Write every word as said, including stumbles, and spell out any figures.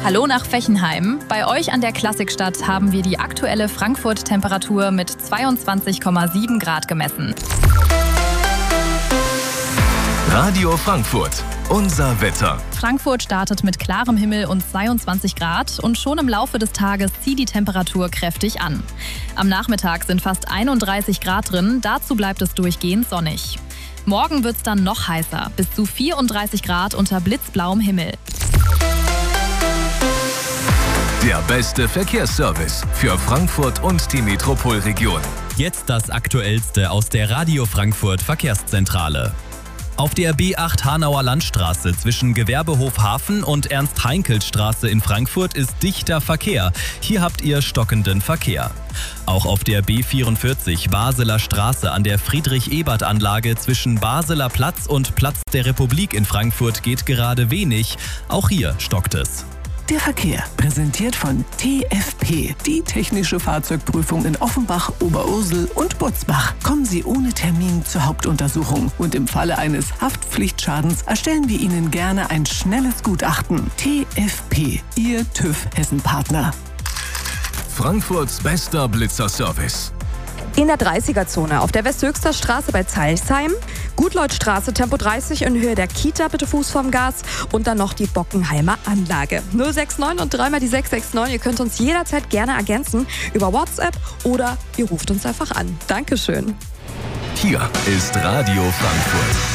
Hallo nach Fechenheim. Bei euch an der Klassikstadt haben wir die aktuelle Frankfurt-Temperatur mit zweiundzwanzig Komma sieben Grad gemessen. Radio Frankfurt, unser Wetter. Frankfurt startet mit klarem Himmel und zweiundzwanzig Grad und schon im Laufe des Tages zieht die Temperatur kräftig an. Am Nachmittag sind fast einunddreißig Grad drin, dazu bleibt es durchgehend sonnig. Morgen wird es dann noch heißer, bis zu vierunddreißig Grad unter blitzblauem Himmel. Der beste Verkehrsservice für Frankfurt und die Metropolregion. Jetzt das Aktuellste aus der Radio Frankfurt Verkehrszentrale. Auf der B acht Hanauer Landstraße zwischen Gewerbehof Hafen und Ernst-Heinkelt-Straße in Frankfurt ist dichter Verkehr. Hier habt ihr stockenden Verkehr. Auch auf der B vierundvierzig Basler Straße an der Friedrich-Ebert-Anlage zwischen Basler Platz und Platz der Republik in Frankfurt geht gerade wenig. Auch hier stockt es. Der Verkehr, präsentiert von T F P, die technische Fahrzeugprüfung in Offenbach, Oberursel und Butzbach. Kommen Sie ohne Termin zur Hauptuntersuchung und im Falle eines Haftpflichtschadens erstellen wir Ihnen gerne ein schnelles Gutachten. T F P, Ihr TÜV Hessen-Partner. Frankfurts bester Blitzerservice. In der dreißiger-Zone auf der Westhöchster Straße bei Zeilsheim, Gutleutstraße Tempo dreißig in Höhe der Kita, bitte Fuß vom Gas und dann noch die Bockenheimer Anlage. null sechs neun und dreimal die sechs sechs neun. Ihr könnt uns jederzeit gerne ergänzen über WhatsApp oder ihr ruft uns einfach an. Dankeschön. Hier ist Radio Frankfurt.